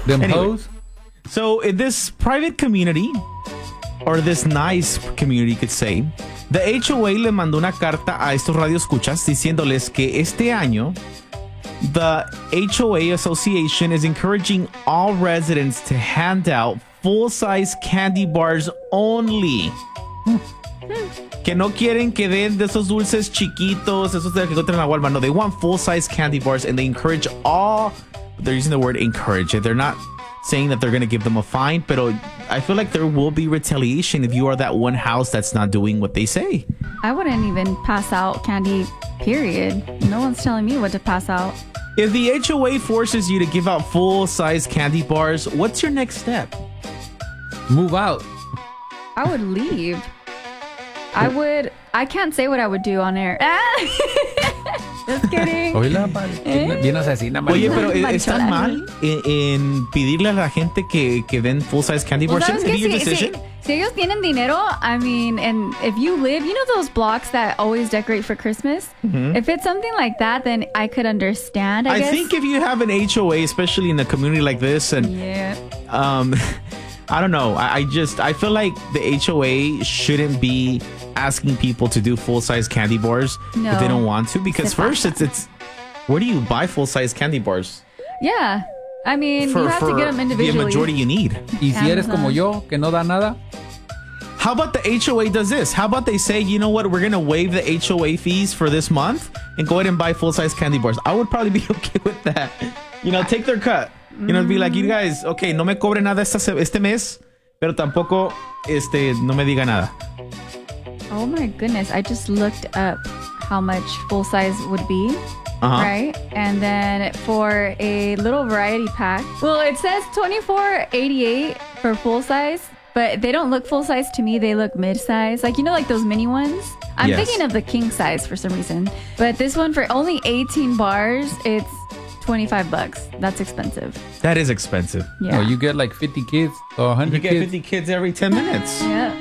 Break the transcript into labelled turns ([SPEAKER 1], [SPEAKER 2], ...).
[SPEAKER 1] Them hoes?
[SPEAKER 2] So in this private community, or this nice community could say, the HOA le mandó una carta a estos radioescuchas diciéndoles que este año the HOA Association is encouraging all residents to hand out full-size candy bars only. Que no quieren que den de esos dulces chiquitos, esos de que encuentran en la Walmart. No, they want full-size candy bars, and they encourage all. They're using the word encourage. They're not saying that they're going to give them a fine, but I feel like there will be retaliation if you are that one house that's not doing what they say.
[SPEAKER 3] I wouldn't even pass out candy, period. No one's telling me what to pass out.
[SPEAKER 2] If the HOA forces you to give out full-size candy bars, what's your next step?
[SPEAKER 1] Move out.
[SPEAKER 3] I would leave. I can't say what I would do on air. Just kidding.
[SPEAKER 1] Oíla, bien asesina.
[SPEAKER 2] Oye, pero ¿están mal en pedirle a la gente que den full-size candy bars?
[SPEAKER 3] Well,
[SPEAKER 2] Shouldn't it be your decision?
[SPEAKER 3] Si ellos tienen dinero, I mean, and if you live, you know those blocks that always decorate for Christmas? Mm-hmm. If it's something like that, then I could understand, I guess.
[SPEAKER 2] Think if you have an HOA, especially in a community like this, and I don't know. I feel like the HOA shouldn't be asking people to do full-size candy bars if they don't want to. Because first, it's where do you buy full-size candy bars?
[SPEAKER 3] Yeah. I mean, you have to get them individually.
[SPEAKER 2] The majority you need.
[SPEAKER 1] Y si eres como yo, que no da nada.
[SPEAKER 2] How about the HOA does this? How about they say, you know what, we're going to waive the HOA fees for this month and go ahead and buy full-size candy bars. I would probably be okay with that. You know, take their cut. You know, be like, you guys, okay, no me cobre nada este mes, pero tampoco no me diga nada.
[SPEAKER 3] Oh my goodness, I just looked up how much full size would be, right? And then for a little variety pack, well, it says $24.88 for full size, but they don't look full size to me. They look mid size, like, you know, like those mini ones. I'm thinking of the king size for some reason, but this one for only 18 bars, it's $25. That's expensive.
[SPEAKER 2] That is expensive.
[SPEAKER 3] Yeah.
[SPEAKER 1] Oh, you get like 50 kids or 100 kids.
[SPEAKER 2] You get 50 kids every 10 minutes.
[SPEAKER 3] Yeah.